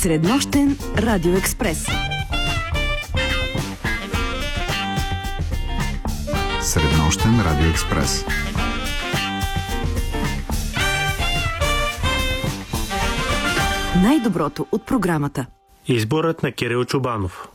Среднощен радиоекспрес. Среднощен радиоекспрес. Най-доброто от програмата. Изборът на Кирил Чубанов.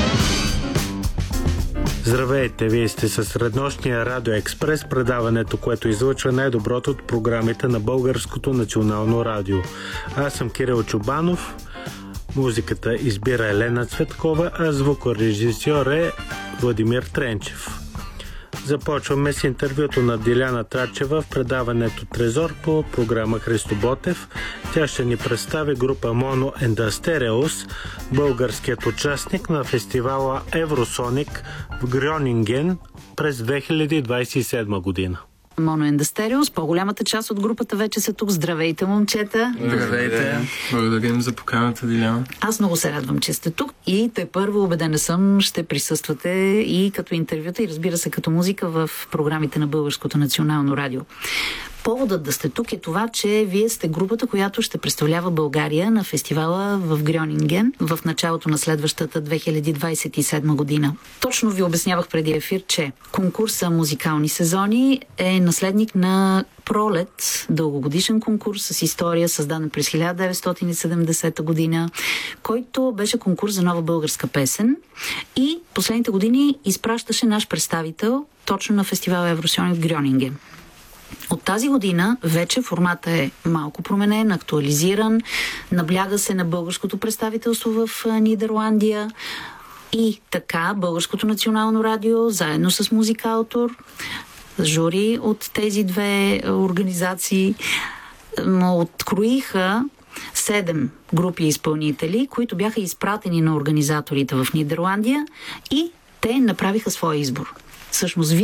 Здравейте, вие сте със Среднощния радиоекспрес, предаването, което излъчва най-доброто от програмите на Българското национално радио. Аз съм Кирил Чубанов, музиката избира Елена Цветкова, а звукорежисьор е Владимир Тренчев. Започваме с интервюто на Диляна Трачева в предаването Трезор по програма Христо Ботев. Тя ще ни представи група Mono and the Stereos, българският участник на фестивала Евросоник в Грьонинген през 2027 година. Mono and the Stereos, по-голямата част от групата вече са тук. Здравейте, момчета! Здравейте! Благодарим за поканата, Диляна. Аз много се радвам, че сте тук и първо, убедена съм, ще присъствате и като интервюта, и разбира се като музика в програмите на Българското национално радио. Поводът да сте тук е това, че вие сте групата, която ще представлява България на фестивала в Грьонинген в началото на следващата 2027 година. Точно ви обяснявах преди ефир, че конкурса Музикални сезони е наследник на Пролет, дългогодишен конкурс с история, създаден през 1970 година, който беше конкурс за нова българска песен и последните години изпращаше наш представител точно на фестивала Евросоник в Грьонинген. От тази година вече формата е малко променен, актуализиран, набляга се на българското представителство в Нидерландия и така Българското национално радио, заедно с Музикалтор, жури от тези две организации, откроиха 7 групи изпълнители, които бяха изпратени на организаторите в Нидерландия и те направиха своя избор. Всъщност,